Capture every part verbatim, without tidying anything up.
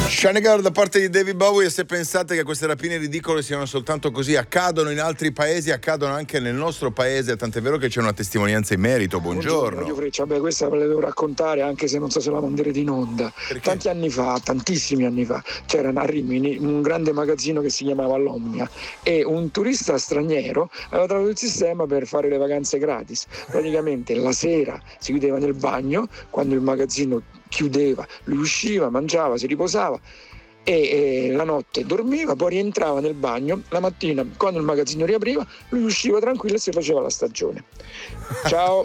Shiny Girl da parte di David Bowie. E se pensate che queste rapine ridicole siano soltanto così, accadono in altri paesi, accadono anche nel nostro paese, tant'è vero che c'è una testimonianza in merito. Buongiorno. Buongiorno Freccia, vabbè, questa ve la devo raccontare anche se non so se la manderete in onda. Perché? Tanti anni fa, tantissimi anni fa, c'era a Rimini un grande magazzino che si chiamava l'Omnia e un turista straniero aveva trovato il sistema per fare le vacanze gratis. Praticamente la sera si chiudeva nel bagno, quando il magazzino chiudeva, lui usciva, mangiava, si riposava e, e la notte dormiva, poi rientrava nel bagno, la mattina quando il magazzino riapriva lui usciva tranquillo e si faceva la stagione. Ciao.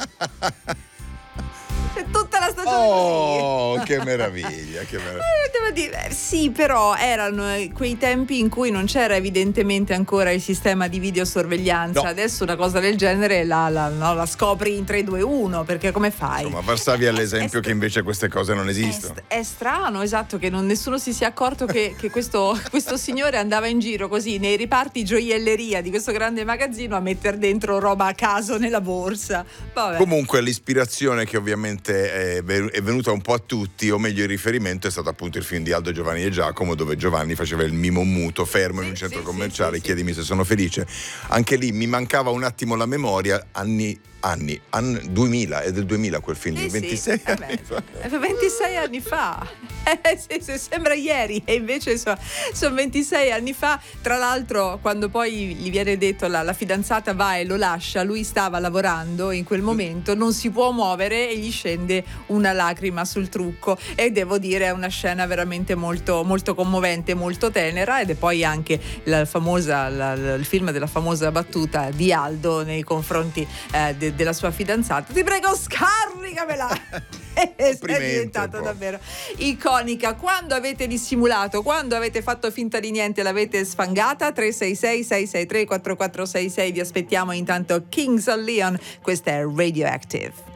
È tutta la stagione Oh, così. che meraviglia, che meraviglia. Eh, devo dire, sì, però erano quei tempi in cui non c'era evidentemente ancora il sistema di videosorveglianza. No. Adesso una cosa del genere la, la, no, la scopri in tre, due, uno, perché come fai? Insomma, Varsavia è l'esempio È- che invece queste cose non È, esistono. st- è strano, esatto, che non, nessuno si sia accorto che, che questo, questo signore andava in giro così nei riparti gioielleria di questo grande magazzino a mettere dentro roba a caso nella borsa. Vabbè. Comunque l'ispirazione che ovviamente è ve- è venuta un po' a tutti, o meglio il riferimento, è stato appunto il film di Aldo, Giovanni e Giacomo, dove Giovanni faceva il mimo muto fermo in Sì, un centro sì, commerciale. sì, sì, Chiedimi se sono felice. Anche lì mi mancava un attimo la memoria. Anni anni, anni duemila, è del duemila quel film, Sì, ventisei sì, anni eh fa. beh, ventisei anni fa. Eh, sì, sì, sembra ieri e invece sono son ventisei anni fa. Tra l'altro quando poi gli viene detto la, la fidanzata va e lo lascia, lui stava lavorando in quel momento, non si può muovere e gli scende una lacrima sul trucco e devo dire è una scena veramente molto, molto commovente, molto tenera, ed è poi anche la famosa, la, la- il film della famosa battuta di Aldo nei confronti eh, de- della sua fidanzata: ti prego scaricamela. È Complimente, diventato un po'. davvero iconica. Quando avete dissimulato, quando avete fatto finta di niente, l'avete sfangata. Tre sei sei sei sei tre quattro quattro sei sei. Vi aspettiamo. Intanto Kings of Leon, questa è Radioactive.